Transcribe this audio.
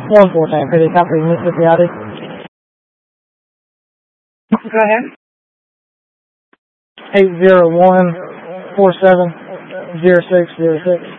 114, pretty copy, Mississippi ID. Go ahead. 801-470606.